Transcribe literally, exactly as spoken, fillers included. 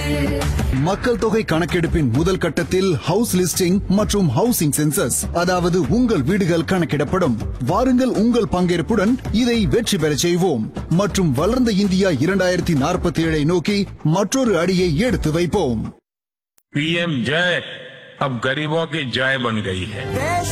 மக்கள் தொகை கணக்கெடுப்பின் முதல் கட்டத்தில் ஹவுஸ் லிஸ்டிங் மற்றும் ஹவுசிங் சென்சஸ், அதாவது உங்கள் வீடுகள் கணக்கிடப்படும். வாருங்கள், உங்கள் பங்கேற்புடன் இதை வெற்றி பெற செய்வோம் மற்றும் வளர்ந்த இந்தியா இரண்டாயிரத்தி நாற்பத்தி ஏழை நோக்கி மற்றொரு அடியை எடுத்து வைப்போம். पीएम जय अब गरीबों की जय बन गई है.